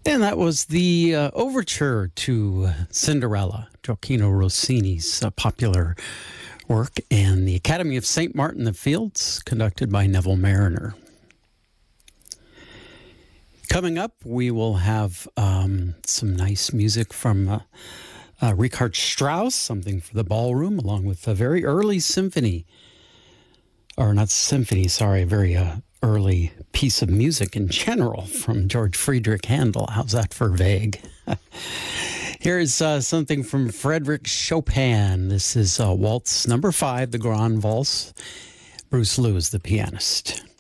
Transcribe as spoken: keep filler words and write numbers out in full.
And that was the uh, overture to Cinderella, Gioacchino Rossini's uh, popular work, and the Academy of Saint Martin the Fields, conducted by Neville Mariner. Coming up, we will have um, some nice music from uh, uh, Richard Strauss, something for the ballroom, along with a very early symphony, or not symphony, sorry, a very uh, early piece of music in general from George Friedrich Handel. How's that for vague? Here's uh, something from Frédéric Chopin. This is uh, Waltz number five, the Grand Valse. Bruce Liu is the pianist.